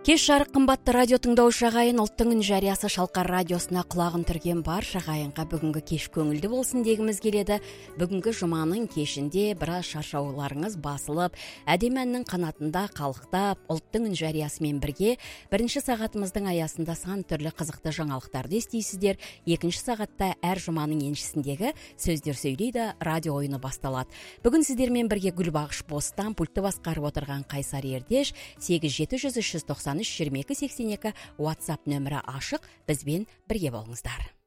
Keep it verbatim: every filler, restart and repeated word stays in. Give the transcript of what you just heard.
Кеш жарық қымбатты радио тыңдаушы ағайын, ұлттың үн жариясы Шалқар радиосына құлағын түрген барша ағайынға бүгінгі кеш көңілді болсын дегіміз келеді. Бүгінгі жұманың кешінде біраз шаршауларыңыз басылып, әдемі әннің қанатында қалықтап, ұлттың үн жариясымен бірге бірінші сағатымыздың аясында сан түрлі қызықты жаңалықтарды естисіздер. Екінші сағатта әр жұманың еншісіндегі сөздер сөйлейді радио ойыны басталады. Бүгін сіздермен бірге Гүлбағыш Бостан, пультты басқарып отырған Қайсар Ердеш, сегіз жеті жүз үш жүз тоқсан үш жиырма екі сексен екі WhatsApp нөмірі ашық, бізбен бірге болыңыздар.